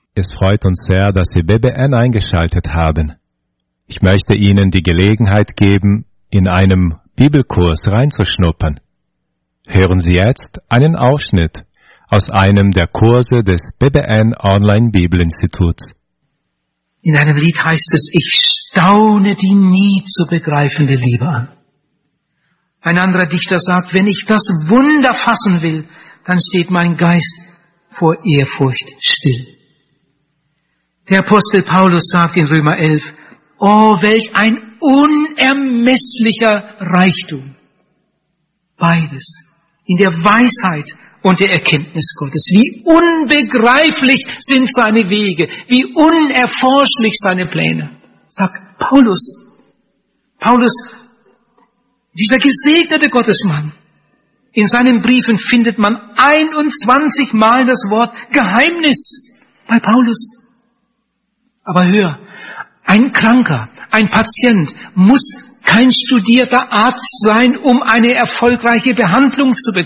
Es freut uns sehr, dass Sie BBN eingeschaltet haben. Ich möchte Ihnen die Gelegenheit geben, in einem Bibelkurs reinzuschnuppern. Hören Sie jetzt einen Ausschnitt aus einem der Kurse des BBN Online Bibelinstituts. In einem Lied heißt es, ich staune die nie zu begreifende Liebe an. Ein anderer Dichter sagt, wenn ich das Wunder fassen will, dann steht mein Geist vor Ehrfurcht still. Der Apostel Paulus sagt in Römer 11, oh, welch ein unermesslicher Reichtum. Beides in der Weisheit und der Erkenntnis Gottes. Wie unbegreiflich sind seine Wege, wie unerforschlich seine Pläne, sagt Paulus. Paulus, dieser gesegnete Gottesmann, in seinen Briefen findet man 21 Mal das Wort Geheimnis bei Paulus. Aber hör, ein Kranker, ein Patient muss kein studierter Arzt sein, um eine erfolgreiche Behandlung zu bekommen.